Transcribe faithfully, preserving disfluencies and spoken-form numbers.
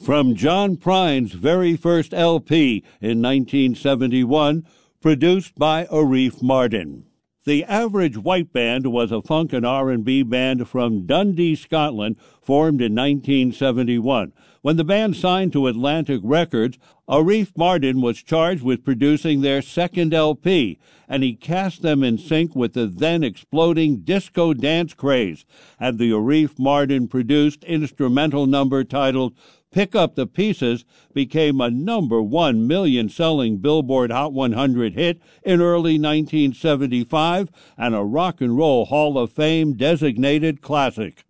from John Prine's very first L P in nineteen seventy-one, produced by Arif Mardin. The Average White Band was a funk and R and B band from Dundee, Scotland, formed in nineteen seventy-one. When the band signed to Atlantic Records, Arif Mardin was charged with producing their second L P, and he cast them in sync with the then exploding disco dance craze, and the Arif Mardin-produced instrumental number titled Pick Up the Pieces became a number one million-selling Billboard Hot one hundred hit in early nineteen seventy-five and a Rock and Roll Hall of Fame designated classic.